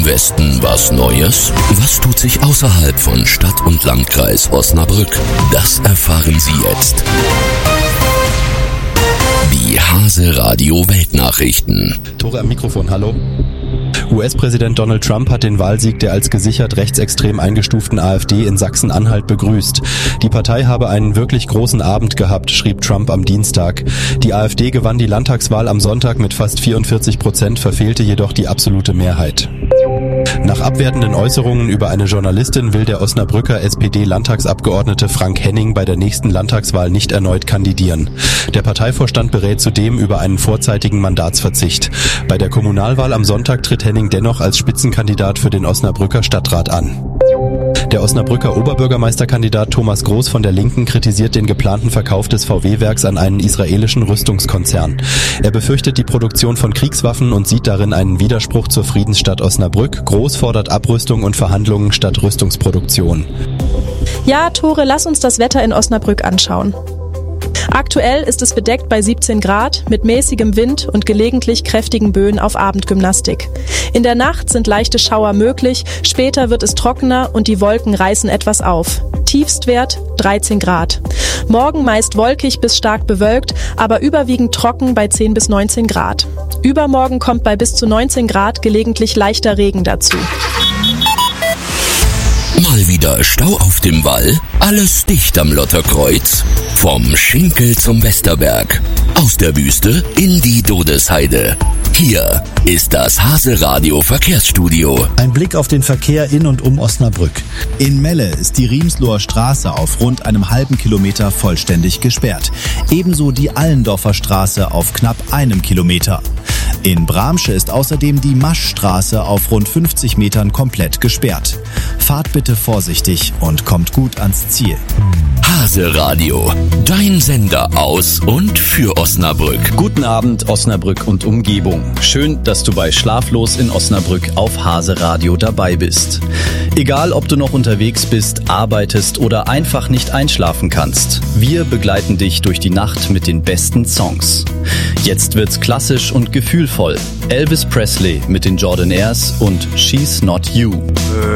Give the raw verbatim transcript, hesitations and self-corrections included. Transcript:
Westen was Neues? Was tut sich außerhalb von Stadt und Landkreis Osnabrück? Das erfahren Sie jetzt. Die Hase Radio Weltnachrichten. Tore am Mikrofon, hallo. U S-Präsident Donald Trump hat den Wahlsieg der als gesichert rechtsextrem eingestuften AfD in Sachsen-Anhalt begrüßt. Die Partei habe einen wirklich großen Abend gehabt, schrieb Trump am Dienstag. Die AfD gewann die Landtagswahl am Sonntag mit fast vierundvierzig Prozent, verfehlte jedoch die absolute Mehrheit. Nach abwertenden Äußerungen über eine Journalistin will der Osnabrücker S P D-Landtagsabgeordnete Frank Henning bei der nächsten Landtagswahl nicht erneut kandidieren. Der Parteivorstand berät zudem über einen vorzeitigen Mandatsverzicht. Bei der Kommunalwahl am Sonntag tritt Henning dennoch als Spitzenkandidat für den Osnabrücker Stadtrat an. Der Osnabrücker Oberbürgermeisterkandidat Thomas Groß von der Linken kritisiert den geplanten Verkauf des V W-Werks an einen israelischen Rüstungskonzern. Er befürchtet die Produktion von Kriegswaffen und sieht darin einen Widerspruch zur Friedensstadt Osnabrück. Groß fordert Abrüstung und Verhandlungen statt Rüstungsproduktion. Ja, Tore, lass uns das Wetter in Osnabrück anschauen. Aktuell ist es bedeckt bei siebzehn Grad mit mäßigem Wind und gelegentlich kräftigen Böen auf Abendgymnastik. In der Nacht sind leichte Schauer möglich, später wird es trockener und die Wolken reißen etwas auf. Tiefstwert dreizehn Grad. Morgen meist wolkig bis stark bewölkt, aber überwiegend trocken bei zehn bis neunzehn Grad. Übermorgen kommt bei bis zu neunzehn Grad gelegentlich leichter Regen dazu. Mal wieder Stau auf dem Wall, alles dicht am Lotterkreuz. Vom Schinkel zum Westerberg, aus der Wüste in die Dodesheide. Hier ist das Hase Radio Verkehrsstudio. Ein Blick auf den Verkehr in und um Osnabrück. In Melle ist die Riemsloher Straße auf rund einem halben Kilometer vollständig gesperrt. Ebenso die Allendorfer Straße auf knapp einem Kilometer. In Bramsche ist außerdem die Maschstraße auf rund fünfzig Metern komplett gesperrt. Fahrt bitte vorsichtig und kommt gut ans Ziel. Hase Radio, dein Sender aus und für Osnabrück. Guten Abend, Osnabrück und Umgebung. Schön, dass du bei Schlaflos in Osnabrück auf Hase Radio dabei bist. Egal, ob du noch unterwegs bist, arbeitest oder einfach nicht einschlafen kannst, wir begleiten dich durch die Nacht mit den besten Songs. Jetzt wird's klassisch und gefühlvoll. Elvis Presley mit den Jordanaires und She's Not You.